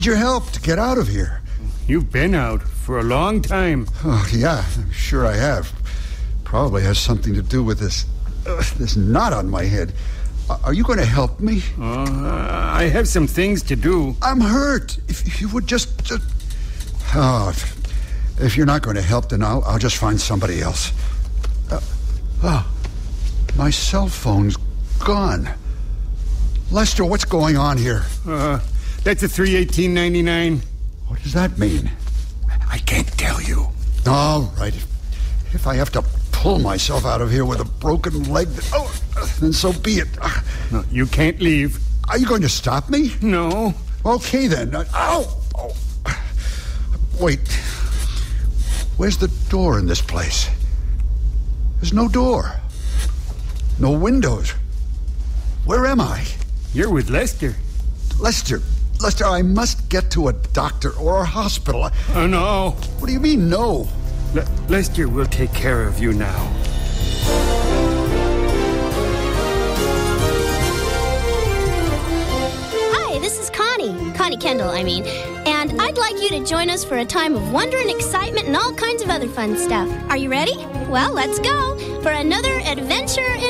your help to get out of here. You've been out for a long time. Oh, yeah, I'm sure I have. Probably has something to do with this knot on my head. Are you going to help me? I have some things to do. I'm hurt. If you would just... if you're not going to help, then I'll just find somebody else. My cell phone's gone. Lester, what's going on here? That's a 318.99. What does that mean? I can't tell you. All right. If I have to pull myself out of here with a broken leg, then so be it. No, you can't leave. Are you going to stop me? No. Okay, then. Ow! Wait. Where's the door in this place? There's no door. No windows. Where am I? You're with Lester. Lester, I must get to a doctor or a hospital. Oh, no. What do you mean, no? Lester will take care of you now. Hi, this is Connie Kendall, and I'd like you to join us for a time of wonder and excitement and all kinds of other fun stuff. Are you ready? Well, let's go for another adventure in